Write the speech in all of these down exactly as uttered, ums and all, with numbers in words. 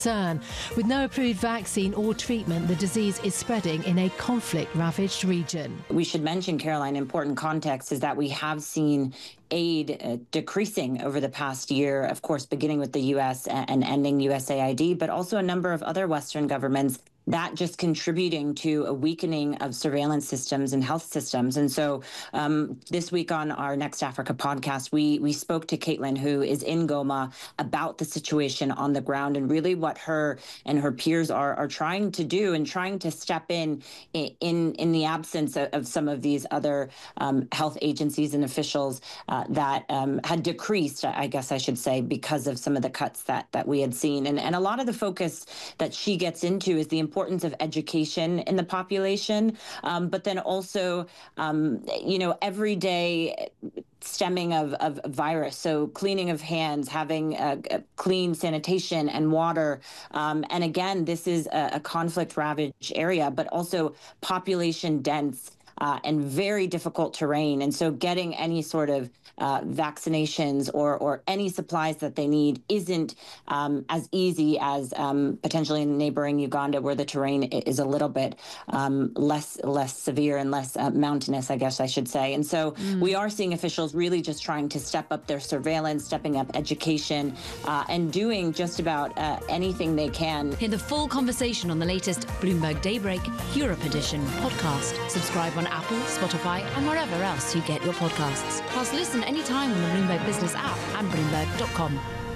Concern. With no approved vaccine or treatment, the disease is spreading in a conflict-ravaged region. We should mention, Caroline, important context is that we have seen aid uh, decreasing over the past year, of course, beginning with the U S and, and ending U S A I D, but also a number of other Western governments that just contributing to a weakening of surveillance systems and health systems. And so um, this week on our Next Africa podcast, we we spoke to Caitlin, who is in Goma, about the situation on the ground and really what her and her peers are are trying to do and trying to step in in, in the absence of, of some of these other um, health agencies and officials uh, that um, had decreased, I guess I should say, because of some of the cuts that, that we had seen. And, and a lot of the focus that she gets into is the importance of education in the population, um, but then also, um, you know, everyday stemming of, of virus. So cleaning of hands, having a, a clean sanitation and water. Um, and again, this is a, a conflict-ravaged area, but also population dense. Uh, and very difficult terrain. And so getting any sort of uh, vaccinations or, or any supplies that they need isn't um, as easy as um, potentially in neighboring Uganda, where the terrain is a little bit um, less less severe and less uh, mountainous, I guess I should say. And so mm. we are seeing officials really just trying to step up their surveillance, stepping up education, uh, and doing just about uh, anything they can. Hear the full conversation on the latest Bloomberg Daybreak Europe Edition podcast. Subscribe on Apple, Spotify, and wherever else you get your podcasts. Plus, listen anytime on the Bloomberg Business app and Bloomberg dot com.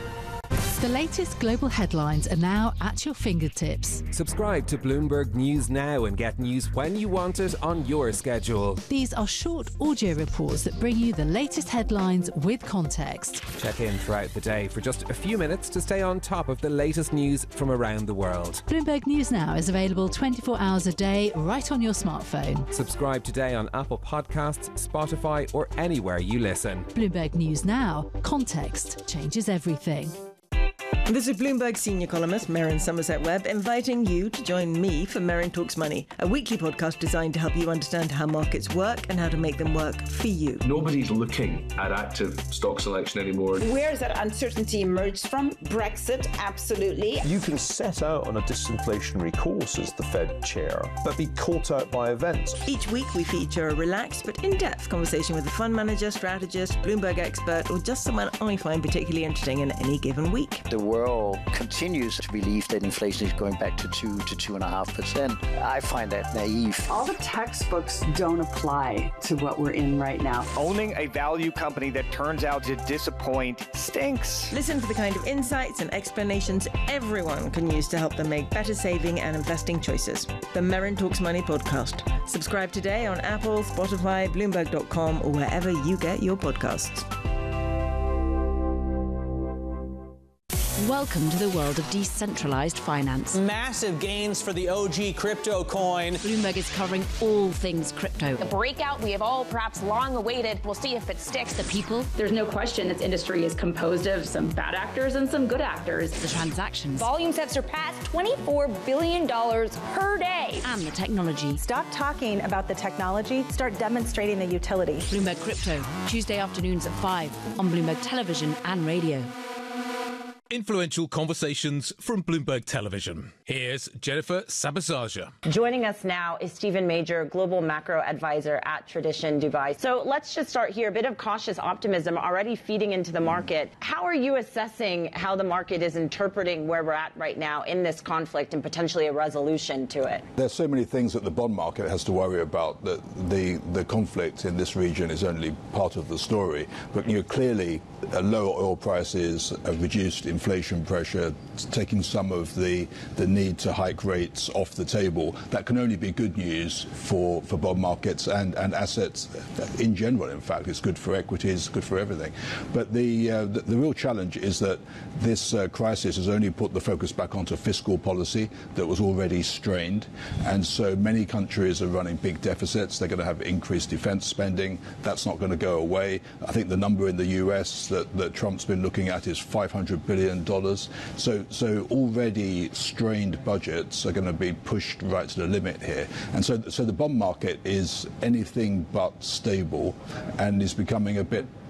The latest global headlines are now at your fingertips. Subscribe to Bloomberg News now and get news when you want it on your schedule. These are short audio reports that bring you the latest headlines with context. Check in throughout the day for just a few minutes to stay on top of the latest news from around the world. Bloomberg News Now is available twenty-four hours a day right on your smartphone. Subscribe today on Apple Podcasts, Spotify, or anywhere you listen. Bloomberg News Now. Context changes everything. This is Bloomberg senior columnist Meryn Somerset Webb inviting you to join me for Meryn Talks Money, a weekly podcast designed to help you understand how markets work and how to make them work for you. Nobody's looking at active stock selection anymore. Where is that uncertainty emerged from? Brexit, absolutely. You can set out on a disinflationary course as the Fed chair, but be caught out by events. Each week we feature a relaxed but in-depth conversation with a fund manager, strategist, Bloomberg expert, or just someone I find particularly interesting in any given week. The world continues to believe that inflation is going back to two to two and a half percent. I find that naive. All the textbooks don't apply to what we're in right now. Owning a value company that turns out to disappoint stinks. Listen for the kind of insights and explanations everyone can use to help them make better saving and investing choices. The Meryn Talks Money podcast. Subscribe today on Apple, Spotify, Bloomberg dot com, or wherever you get your podcasts. Welcome to the world of decentralized finance. Massive gains for the O G crypto coin. Bloomberg is covering all things crypto. The breakout we have all perhaps long awaited. We'll see if it sticks. The people. There's no question this industry is composed of some bad actors and some good actors. The transactions. Volumes have surpassed twenty-four billion dollars per day. And the technology. Stop talking about the technology. Start demonstrating the utility. Bloomberg Crypto. Tuesday afternoons at five on Bloomberg Television and Radio. Influential conversations from Bloomberg Television. Here's Jennifer Sabasaja. Joining us now is Stephen Major, Global Macro Advisor at Tradition Dubai. So let's just start here. A bit of cautious optimism already feeding into the market. How are you assessing how the market is interpreting where we're at right now in this conflict and potentially a resolution to it? There's so many things that the bond market has to worry about that the, the conflict in this region is only part of the story. But you know, clearly, uh, lower oil prices have reduced inflation pressure, taking some of the the need to hike rates off the table. That can only be good news for, for bond markets and, and assets in general. In fact, it's good for equities, good for everything. But the uh, the, the real challenge is that this uh, crisis has only put the focus back onto fiscal policy that was already strained, and so many countries are running big deficits. They're going to have increased defense spending. That's not going to go away. I think the number in the U S that, that Trump's been looking at is five hundred billion dollars. So, so already strained budgets are going to be pushed right to the limit here. And so, so the bond market is anything but stable and is becoming a bit